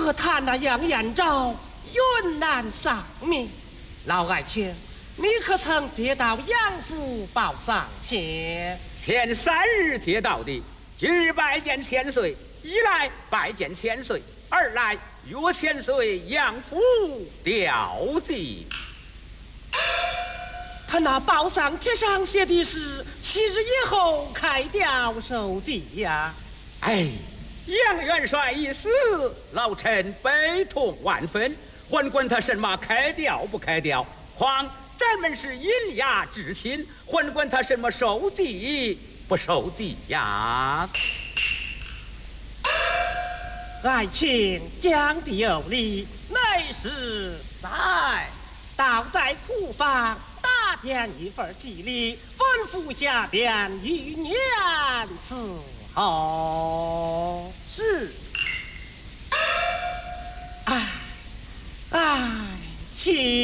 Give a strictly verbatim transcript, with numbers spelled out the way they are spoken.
可他那样眼照云南上面，老爱卿，你可曾接到杨府报丧信？ 前三日接到的，今日拜见千岁，一来拜见千岁，二来约千岁杨府吊祭。 他那报丧帖上写的是七日以后开吊收祭呀。 哎，杨元帅一死，老臣悲痛万分，还管他什么开吊不开吊？况咱们是隐牙至亲，还管他什么收祭不收祭呀？ 爱卿讲的有理，乃是在倒在库房打点一份祭礼，吩咐下边一年伺候。是。哎，爱卿。